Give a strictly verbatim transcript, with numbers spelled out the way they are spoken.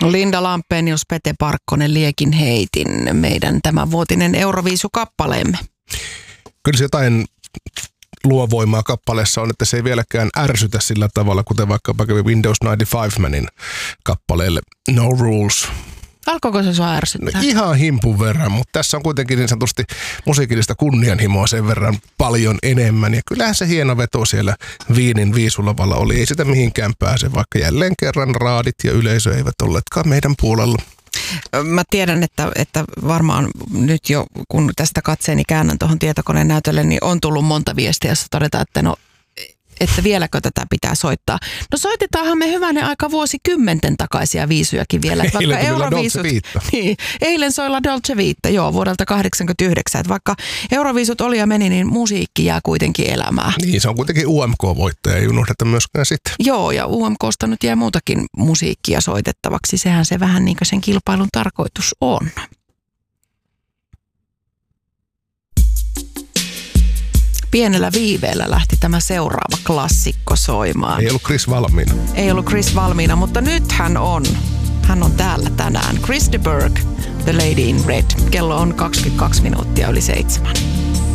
Linda Lampenius, Pete Parkkonen, Liekin heitin, meidän tämänvuotinen Euroviisu-kappaleemme. Kyllä se jotain luo voimaa kappaleessa on, että se ei vieläkään ärsytä sillä tavalla, kuten vaikkapa Windows yhdeksänkymmentäviisi-manin kappaleelle No Rules. Alkoiko se sua ärsyttää? No ihan himpun verran, mutta tässä on kuitenkin niin sanotusti musiikillista kunnianhimoa sen verran paljon enemmän. Ja kyllähän se hieno veto siellä Wienin viisulavalla oli. Ei sitä mihinkään pääse, vaikka jälleen kerran raadit ja yleisö eivät olleetkaan meidän puolella. Mä tiedän, että, että varmaan nyt jo, kun tästä katseeni käännän tuohon tietokoneen näytölle, niin on tullut monta viestiä, jossa todetaan, että no, että vieläkö tätä pitää soittaa. No soitetaanhan me hyvänen aika vuosikymmenten takaisia viisujakin vielä. Että eilen vaikka Euroviisut, niin, eilen soilla Dolce Vita, joo, vuodelta kahdeksankymmentäyhdeksän. Että vaikka Euroviisut oli ja meni, niin musiikki jää kuitenkin elämään. Niin, se on kuitenkin U M K-voittaja, ei unohdeta myöskään sitten. Joo, ja U M K:sta nyt jää muutakin musiikkia soitettavaksi. Sehän se vähän niin kuin sen kilpailun tarkoitus on. Pienellä viiveellä lähti tämä seuraava klassikko soimaan. Ei ollut Chris valmiina. Ei ollut Chris valmiina, mutta nyt hän on. Hän on täällä tänään. Chris de Burgh, The Lady in Red. Kello on kaksikymmentäkaksi minuuttia yli seitsemän.